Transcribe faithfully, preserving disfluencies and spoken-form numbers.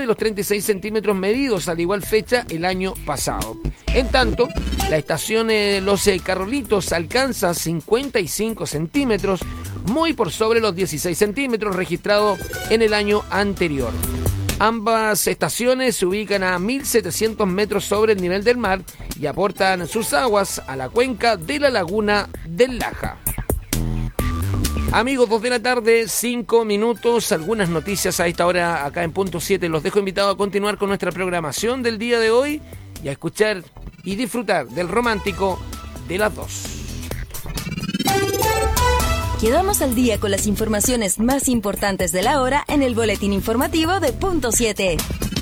de los treinta y seis centímetros medidos al igual fecha el año pasado. En tanto, la estación eh, Los eh, Carrolitos alcanza cincuenta y cinco centímetros, muy por sobre los dieciséis centímetros registrados en el año anterior. Ambas estaciones se ubican a mil setecientos metros sobre el nivel del mar y aportan sus aguas a la cuenca de la laguna del Laja. Amigos, dos de la tarde, cinco minutos, algunas noticias a esta hora acá en Punto siete. Los dejo invitados a continuar con nuestra programación del día de hoy y a escuchar y disfrutar del romántico de las dos. Quedamos al día con las informaciones más importantes de la hora en el boletín informativo de Punto siete.